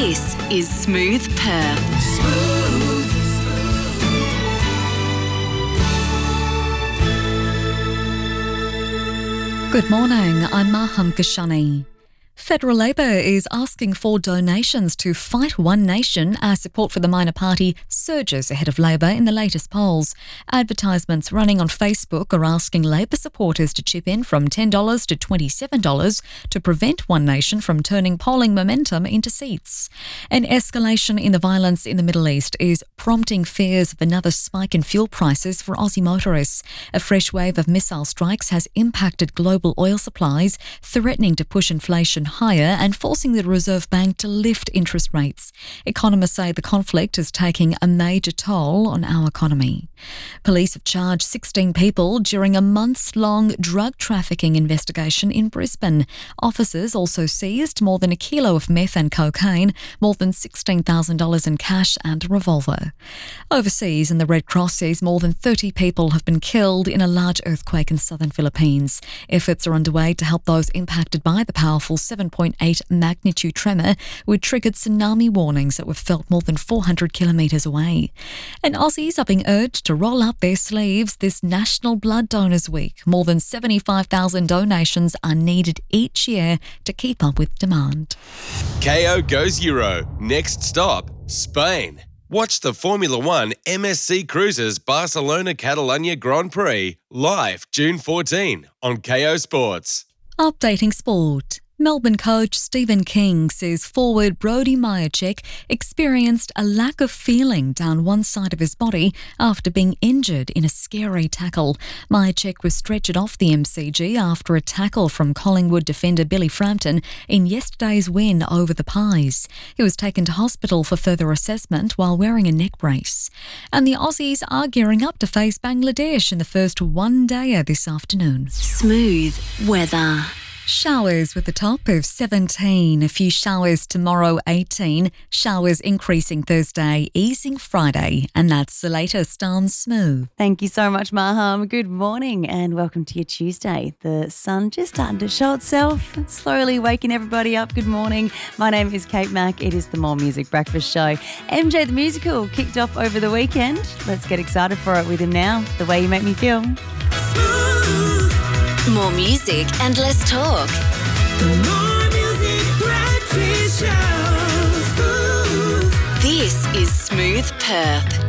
This is Smooth Perth. Good morning, I'm Maham Kashani. Federal Labor is asking for donations to fight One Nation as support for the minor party surges ahead of Labor in the latest polls. Advertisements running on Facebook are asking Labor supporters to chip in from $10 to $27 to prevent One Nation from turning polling momentum into seats. An escalation in the violence in the Middle East is prompting fears of another spike in fuel prices for Aussie motorists. A fresh wave of missile strikes has impacted global oil supplies, threatening to push inflation higher and forcing the Reserve Bank to lift interest rates. Economists say the conflict is taking a major toll on our economy. Police have charged 16 people during a months-long drug trafficking investigation in Brisbane. Officers also seized more than a kilo of meth and cocaine, more than $16,000 in cash and a revolver. Overseas, in the Red Cross says more than 30 people have been killed in a large earthquake in southern Philippines. Efforts are underway to help those impacted by the powerful 7.8 magnitude tremor, which triggered tsunami warnings that were felt more than 400 kilometres away. And Aussies are being urged to roll up their sleeves this National Blood Donors Week. More than 75,000 donations are needed each year to keep up with demand. KO goes Euro. Next stop, Spain. Watch the Formula One MSC Cruises Barcelona Catalunya Grand Prix live June 14 on KO Sports. Updating sport. Melbourne coach Stephen King says forward Brody Mihocek experienced a lack of feeling down one side of his body after being injured in a scary tackle. Mihocek was stretchered off the MCG after a tackle from Collingwood defender Billy Frampton in yesterday's win over the Pies. He was taken to hospital for further assessment while wearing a neck brace. And the Aussies are gearing up to face Bangladesh in the first one-dayer this afternoon. Smooth weather. Showers with a top of 17, a few showers tomorrow 18, showers increasing Thursday, easing Friday, and that's the latest on Smooth. Thank you so much, Maham. Good morning and welcome to your Tuesday. The sun just starting to show itself, slowly waking everybody up. Good morning. My name is Kate Mack. It is the More Music Breakfast Show. MJ the Musical kicked off over the weekend. Let's get excited for it with him now. The Way You Make Me Feel. More music and less talk. The More Music Breakfast Show. This is Smooth Perth.